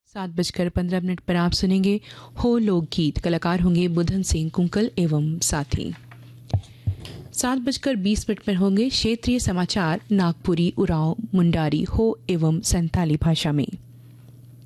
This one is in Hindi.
7:15 पर आप सुनेंगे हो लोकगीत। कलाकार होंगे बुधन सिंह कुंकल एवं साथी। 7:20 पर होंगे क्षेत्रीय समाचार नागपुरी, उरांव, मुंडारी, हो एवं संताली भाषा में।